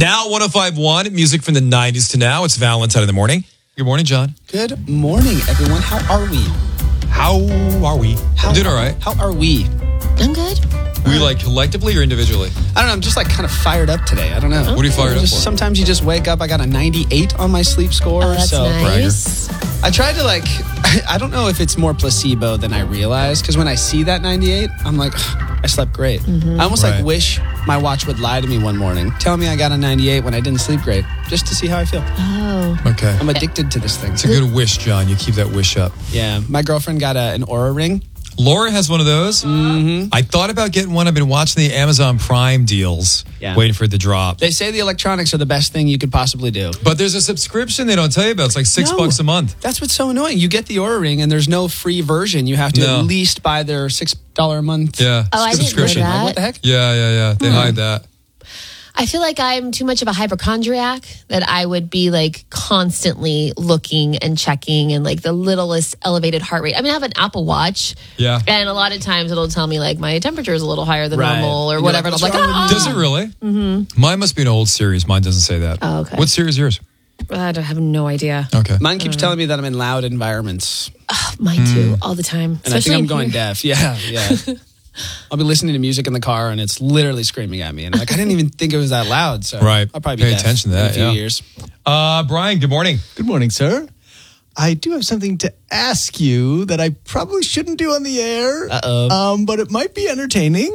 Now 105.1, music from the 90s to now. It's Valentine in the morning. Good morning, John. Good morning, everyone. How are we? I'm doing all right. How are we? I'm good. We like collectively or individually? I don't know. I'm just like kind of fired up today. I don't know. What are you fired up for? Sometimes you just wake up. I got a 98 on my sleep score. Oh, that's so nice. I tried to I don't know if it's more placebo than I realize, because when I see that 98, I'm like, I slept great. Mm-hmm. I almost Right. wish my watch would lie to me one morning, tell me I got a 98 when I didn't sleep great, just to see how I feel. Oh. Okay. I'm addicted to this thing. It's a good wish, John. You keep that wish up. Yeah, my girlfriend got an Oura ring. Laura has one of those. Mm-hmm. I thought about getting one. I've been watching the Amazon Prime deals, Yeah. waiting for it to drop. They say the electronics are the best thing you could possibly do. But there's a subscription they don't tell you about. It's like $6 a month. That's what's so annoying. You get the Oura ring and there's no free version. You have to No. at least buy their $6 a month Yeah. Oh, I didn't know subscription. that. Like, what the heck? Yeah. They hide that. I feel like I'm too much of a hypochondriac that I would be like constantly looking and checking and like the littlest elevated heart rate. I mean, I have an Apple Watch. Yeah. And a lot of times it'll tell me like my temperature is a little higher than Right. normal or You're whatever. like, And I'm like, "What's wrong with Does it really? Mm-hmm. Mine must be an old series. Mine doesn't say that. Oh, okay. What series is yours? I have no idea. Okay. Mine keeps telling me that I'm in loud environments. Mine too, all the time. And I think I'm in going here. deaf. Yeah. I'll be listening to music in the car and it's literally screaming at me. And I'm like, I didn't even think it was that loud. So Right. I'll probably be Pay deaf attention to in that, a few yeah. years. Brian, good morning. Good morning, sir. I do have something to ask you that I probably shouldn't do on the air. Uh-oh. But it might be entertaining.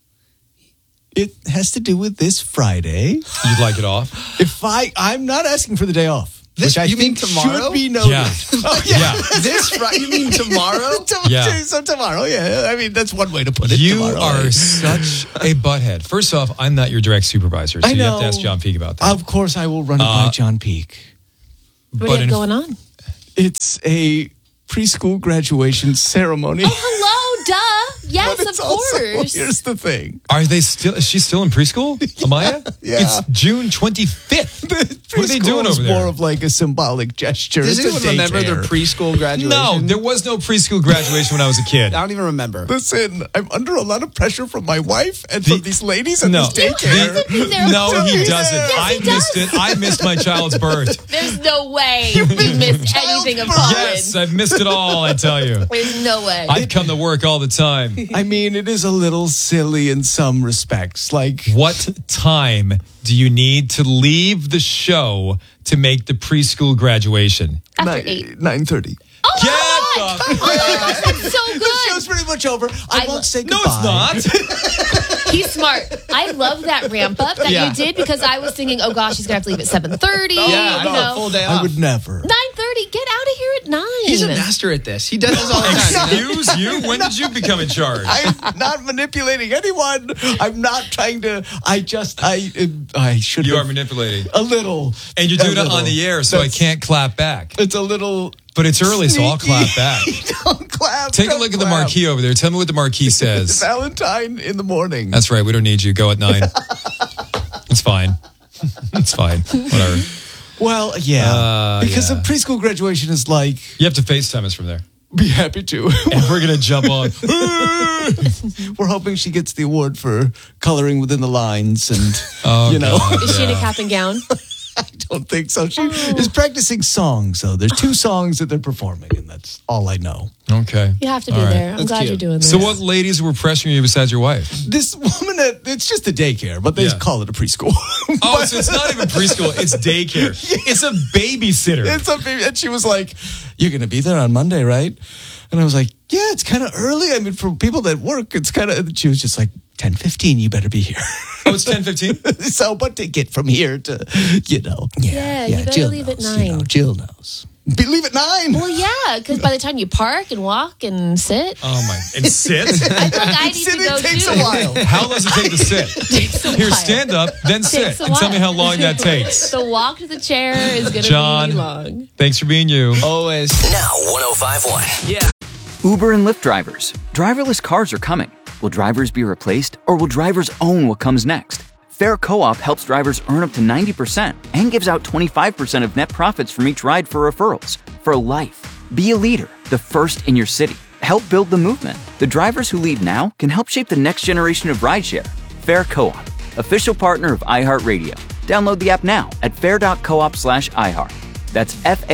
It has to do with this Friday. You'd like it off? I'm not asking for the day off. This- which I you mean think tomorrow? should be noted. Yeah. Oh, Yeah. This Friday? You mean tomorrow? Yeah. So tomorrow, yeah. I mean, that's one way to put it. You tomorrow. are such a butthead. First off, I'm not your direct supervisor, so I you have to know. ask John Peake about that. Of course, I will run it by John Peake. What do you have going on? It's a preschool graduation ceremony. Oh, hello, duh. Yes, But of it's also- course. here's the thing. Are they still? Is she still in preschool, Amaya? Yeah. It's June 25th. What are they doing Preschool is over there? more of like a symbolic gesture. Does It's a anyone remember their daycare. preschool graduation? No, there was no preschool graduation when I was a kid. I don't even remember. Listen, I'm under a lot of pressure from my wife and from these ladies at No, this daycare. No, he Yes, doesn't. he I missed it. I missed my child's birth. There's no way you missed anything of college. Yes, I've missed it all. I tell you, There's no way. I've come to work all the time. I mean, it is a little silly in some respects. Like, What time do you need to leave the show to make the preschool graduation? After 8. 9:30. Oh, Get my God. the- Oh my gosh, that's so The good. show's pretty much over. I won't say No, goodbye. it's not. He's smart. I love that ramp up that Yeah. you did because I was thinking, oh gosh, he's gonna have to leave at 7:30. Yeah, I you know. know, Full day I off. would never. 9:30. Get out of here at 9. He's a master at this. He does this all the time. you know? Excuse you? When did you become in charge? I'm not manipulating anyone. I'm not trying to. I should. You are have- manipulating. a little. And you're A doing it little. on the air, so I That's- can't clap back. It's a little. But it's early, so I'll sneaky. clap back. Don't clap. Take a don't look at the clap. marquee over there. Tell me what the marquee says. Valentine in the morning. That's right. We don't need you. Go at 9. It's fine. It's fine. Whatever. Well, yeah. Because yeah. a preschool graduation is like, You have to FaceTime us from there. be happy to. And we're going to jump on. We're hoping she gets the award for coloring within the lines and, Oh, you know. God. Is she in a cap and gown? I don't think so. She is practicing songs, though. There's 2 songs that they're performing, and that's all I know. Okay. You have to be All right. there. I'm That's glad cute. you're doing this. So what ladies were pressuring you besides your wife? This woman, it's just a daycare, but they Yeah. call it a preschool. Oh, so it's not even preschool. It's daycare. It's a babysitter. It's a baby. And she was like, "You're going to be there on Monday, right?" And I was like, "Yeah, it's kind of early. I mean, for people that work, it's kind of." She was just like, 10:15, you better be here. Oh, it's 10:15? So, but to get from here to, you know. Yeah, you better Jill leave at knows, 9. You know, Jill knows. Leave at 9. Well, yeah, because by the time you park and walk and sit, Oh, my. And sit? I feel like I need to Sitting go takes too. a while. How long does it take to sit? Takes a Here, while. stand up, then sit. Takes a And tell me while. how long that takes. The walk to the chair is going to John. be long. Thanks for being you. Always. Now 105.1. Yeah. Uber and Lyft drivers. Driverless cars are coming. Will drivers be replaced, or will drivers own what comes next? Fair Co-op helps drivers earn up to 90% and gives out 25% of net profits from each ride for referrals. For life. Be a leader, the first in your city. Help build the movement. The drivers who lead now can help shape the next generation of rideshare. Fair Co-op, official partner of iHeartRadio. Download the app now at fair.coop/iHeart. That's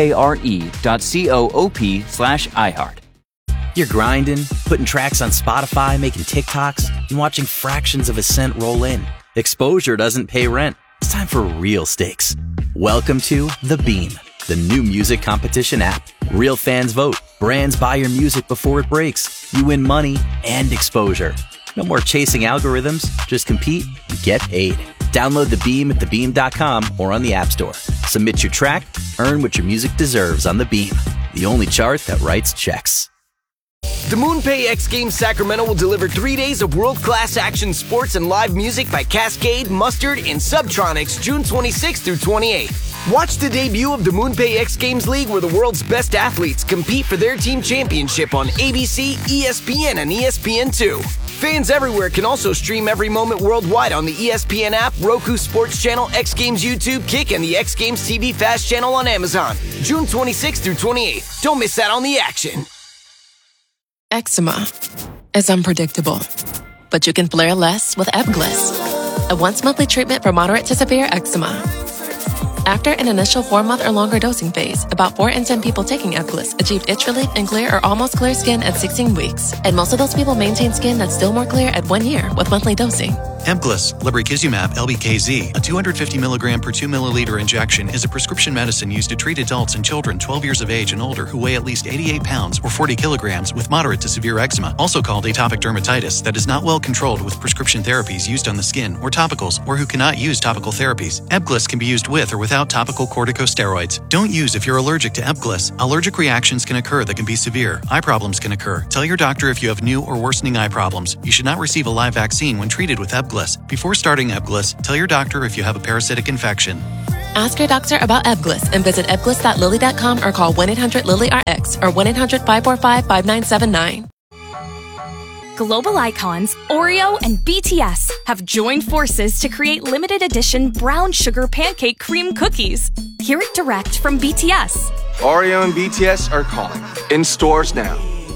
FARE.coop/iHeart. You're grinding, putting tracks on Spotify, making TikToks, and watching fractions of a cent roll in. Exposure doesn't pay rent. It's time for real stakes. Welcome to The Beam, the new music competition app. Real fans vote. Brands buy your music before it breaks. You win money and exposure. No more chasing algorithms. Just compete and get paid. Download The Beam at thebeam.com or on the App Store. Submit your track, earn what your music deserves on The Beam, the only chart that writes checks. The MoonPay X Games Sacramento will deliver 3 days of world-class action sports and live music by Cascade, Mustard, and Subtronics June 26th through 28th. Watch the debut of the MoonPay X Games League where the world's best athletes compete for their team championship on ABC, ESPN, and ESPN2. Fans everywhere can also stream every moment worldwide on the ESPN app, Roku Sports Channel, X Games YouTube, Kick, and the X Games TV Fast channel on Amazon. June 26th through 28th. Don't miss out on the action. Eczema is unpredictable, but you can flare less with Ebglyss, a once-monthly treatment for moderate to severe eczema. After an initial 4-month or longer dosing phase, about 4 in 10 people taking Ebglyss achieved itch relief and clear or almost clear skin at 16 weeks. And most of those people maintain skin that's still more clear at 1 year with monthly dosing. Ebglyss, lebrikizumab LBKZ, a 250 milligram per 2 milliliter injection, is a prescription medicine used to treat adults and children 12 years of age and older who weigh at least 88 pounds or 40 kilograms with moderate to severe eczema, also called atopic dermatitis, that is not well controlled with prescription therapies used on the skin or topicals, or who cannot use topical therapies. Ebglyss can be used with or without topical corticosteroids. Don't use if you're allergic to Ebglyss. Allergic reactions can occur that can be severe. Eye problems can occur. Tell your doctor if you have new or worsening eye problems. You should not receive a live vaccine when treated with Ebglyss. Before starting Ebglyss, tell your doctor if you have a parasitic infection. Ask your doctor about Ebglyss and visit ebglyss.lilly.com or call 1-800-LILY-RX or 1-800-545-5979. Global icons Oreo and BTS have joined forces to create limited edition brown sugar pancake cream cookies. Hear it direct from BTS. Oreo and BTS are calling. In stores now.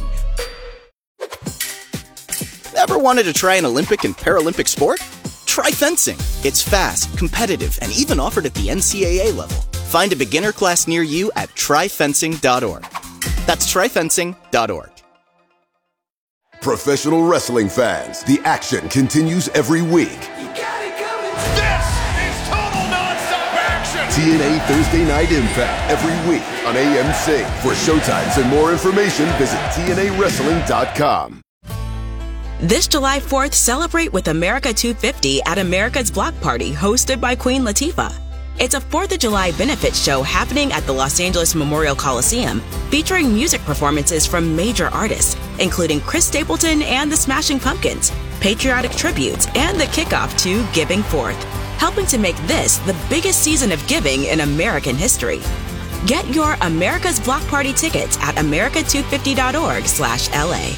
Ever wanted to try an Olympic and Paralympic sport? Try fencing. It's fast, competitive, and even offered at the NCAA level. Find a beginner class near you at tryfencing.org. That's tryfencing.org. Professional wrestling fans, the action continues every week. This is total nonstop action! TNA Thursday Night Impact every week on AMC. For showtimes and more information, visit TNAWrestling.com. This July 4th, celebrate with America 250 at America's Block Party, hosted by Queen Latifah. It's a 4th of July benefit show happening at the Los Angeles Memorial Coliseum, featuring music performances from major artists, including Chris Stapleton and the Smashing Pumpkins, patriotic tributes, and the kickoff to Giving Forth, helping to make this the biggest season of giving in American history. Get your America's Block Party tickets at america250.org/LA.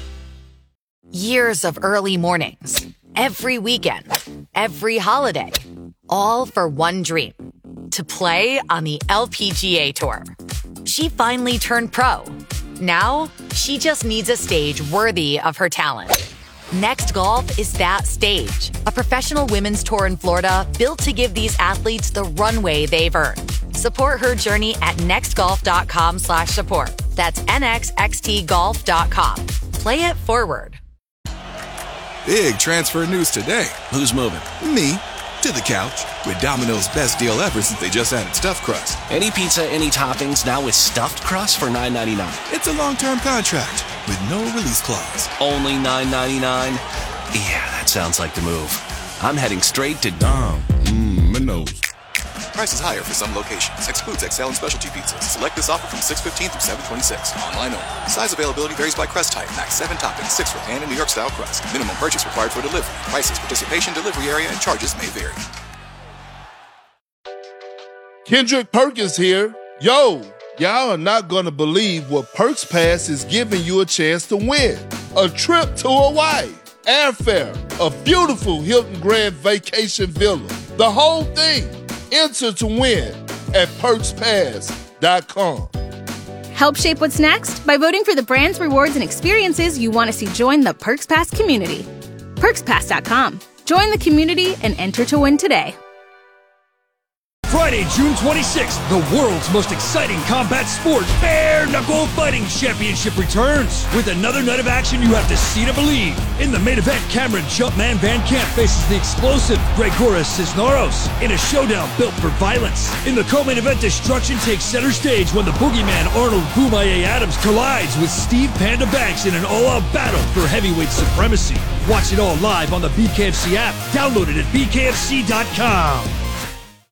Years of early mornings, every weekend, every holiday, all for one dream, to play on the LPGA Tour. She finally turned pro. Now, she just needs a stage worthy of her talent. Next Golf is that stage, a professional women's tour in Florida built to give these athletes the runway they've earned. Support her journey at nextgolf.com/support. That's nxxtgolf.com. Play it forward. Big transfer news today. Who's moving? Me. To the couch. With Domino's best deal ever since they just added stuffed crust. Any pizza, any toppings, now with stuffed crust for $9.99. It's a long-term contract with no release clause. Only $9.99? Yeah, that sounds like the move. I'm heading straight to Domino's. Price is higher for some locations. Excludes XL and specialty pizzas. Select this offer from 6/15 through 7/26. Online only. Size availability varies by crust type. Max 7 toppings, 6 for pan and New York style crust. Minimum purchase required for delivery. Prices, participation, delivery area, and charges may vary. Kendrick Perkins here. Yo, y'all are not gonna believe what Perks Pass is giving you a chance to win. A trip to Hawaii, airfare, a beautiful Hilton Grand Vacation Villa, the whole thing. Enter to win at PerksPass.com. Help shape what's next by voting for the brands, rewards, and experiences you want to see join the Perks Pass community. PerksPass.com. Join the community and enter to win today. Friday, June 26th, the world's most exciting combat sport, Bare Knuckle Fighting Championship returns. With another night of action you have to see to believe. In the main event, Cameron Jumpman Van Camp faces the explosive Gregoris Cisneros in a showdown built for violence. In the co-main event, destruction takes center stage when the boogeyman Arnold Boomaye Adams collides with Steve Panda Banks in an all-out battle for heavyweight supremacy. Watch it all live on the BKFC app. Download it at bkfc.com.